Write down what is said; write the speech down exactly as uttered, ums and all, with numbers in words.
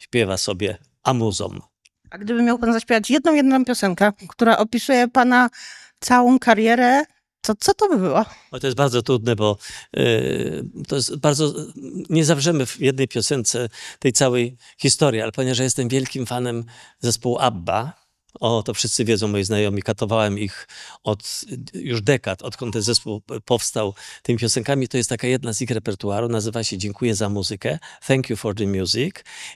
śpiewa sobie amuzą. A gdyby miał pan zaśpiewać jedną, jedną piosenkę, która opisuje pana całą karierę, to co to by było? O, to jest bardzo trudne, bo y, to jest bardzo... Nie zawrzemy w jednej piosence tej całej historii, ale ponieważ ja jestem wielkim fanem zespołu ABBA, o, to wszyscy wiedzą, moi znajomi, katowałem ich od już dekad, odkąd ten zespół powstał tymi piosenkami. To jest taka jedna z ich repertuaru, nazywa się Dziękuję za muzykę, Thank you for the music.